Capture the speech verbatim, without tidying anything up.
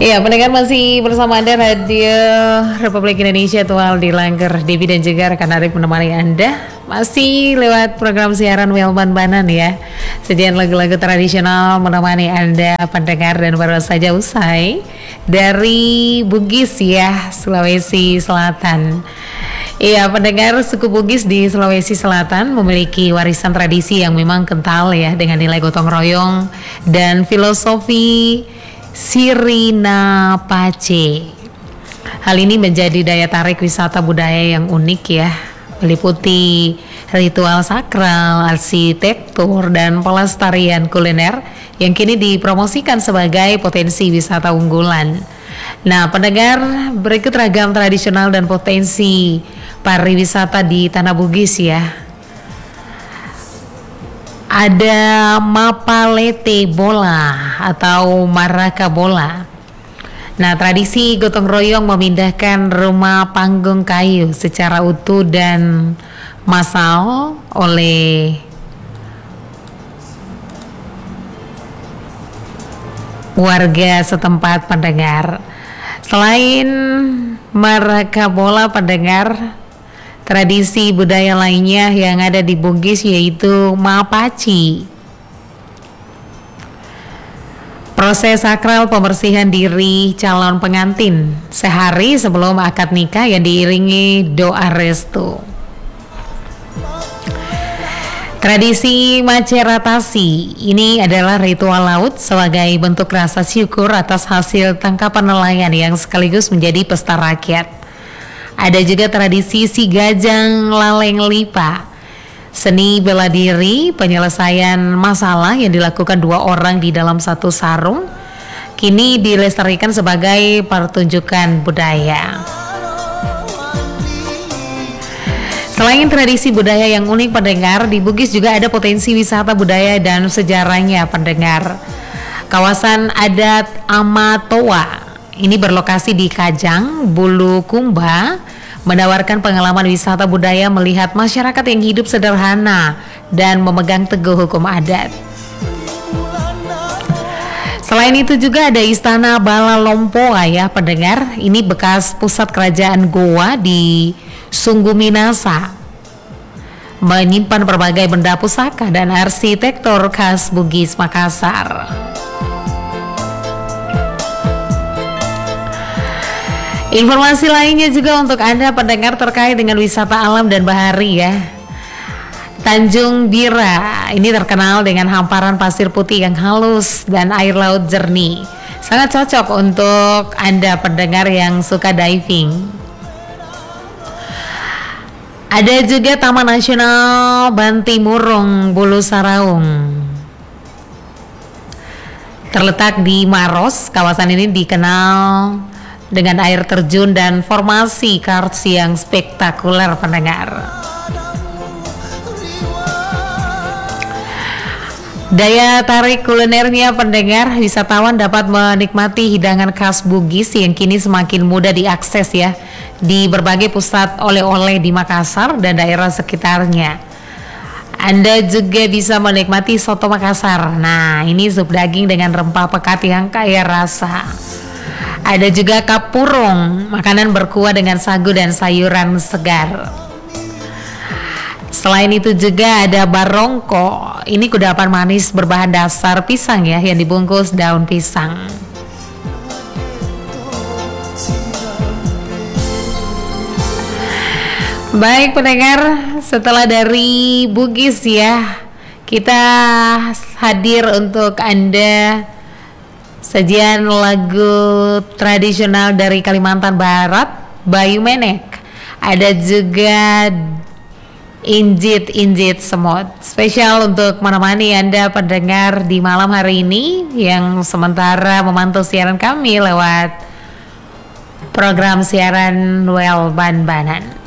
Iya, pendengar masih bersama Anda Radio Republik Indonesia, Tual di Langker, Devi dan juga rekan Arif menemani Anda masih lewat program siaran Welban Banan ya. Sajian lagu-lagu tradisional menemani Anda pendengar, dan baru saja usai dari Bugis ya, Sulawesi Selatan. Iya, pendengar, suku Bugis di Sulawesi Selatan memiliki warisan tradisi yang memang kental ya, dengan nilai gotong royong dan filosofi Sirina Pace. Hal ini menjadi daya tarik wisata budaya yang unik ya, meliputi ritual sakral, arsitektur, dan pelestarian kuliner yang kini dipromosikan sebagai potensi wisata unggulan. Nah, pendengar, berikut ragam tradisional dan potensi pariwisata di Tanah Bugis ya. Ada Mapalete Bola atau Maraka Bola. Nah, tradisi gotong royong memindahkan rumah panggung kayu secara utuh dan massal oleh warga setempat, pendengar. Selain Maraka Bola, pendengar, tradisi budaya lainnya yang ada di Bugis yaitu Mapaci. Proses sakral pembersihan diri calon pengantin sehari sebelum akad nikah yang diiringi doa restu. Tradisi Maceratasi ini adalah ritual laut sebagai bentuk rasa syukur atas hasil tangkapan nelayan yang sekaligus menjadi pesta rakyat. Ada juga tradisi Si Gajang Laleng Lipa, seni bela diri penyelesaian masalah yang dilakukan dua orang di dalam satu sarung, kini dilestarikan sebagai pertunjukan budaya. Selain tradisi budaya yang unik, pendengar, di Bugis juga ada potensi wisata budaya dan sejarahnya, pendengar. Kawasan adat Amatoa ini berlokasi di Kajang, Bulukumba, menawarkan pengalaman wisata budaya melihat masyarakat yang hidup sederhana dan memegang teguh hukum adat. Selain itu juga ada Istana Bala Lompoa ya, pendengar. Ini bekas pusat kerajaan Goa di Sungguh Minasa, menyimpan berbagai benda pusaka dan arsitektur khas Bugis Makassar. Informasi lainnya juga untuk Anda pendengar terkait dengan wisata alam dan bahari ya. Tanjung Bira ini terkenal dengan hamparan pasir putih yang halus dan air laut jernih. Sangat cocok untuk Anda pendengar yang suka diving. Ada juga Taman Nasional Bantimurung Bulu Saraung. Terletak di Maros, kawasan ini dikenal dengan air terjun dan formasi karst yang spektakuler, pendengar. Daya tarik kulinernya, pendengar, wisatawan dapat menikmati hidangan khas Bugis yang kini semakin mudah diakses ya di berbagai pusat oleh-oleh di Makassar dan daerah sekitarnya. Anda juga bisa menikmati soto Makassar. Nah, ini sup daging dengan rempah pekat yang kaya rasa. Ada juga kapurung, makanan berkuah dengan sagu dan sayuran segar. Selain itu juga ada barongko. Ini kudapan manis berbahan dasar pisang ya, yang dibungkus daun pisang. Baik pendengar, setelah dari Bugis ya, kita hadir untuk Anda sajian lagu tradisional dari Kalimantan Barat, Bayu Menek. Ada juga Injit-injit semut, spesial untuk menemani Anda pendengar di malam hari ini yang sementara memantau siaran kami lewat program siaran Welban Banan.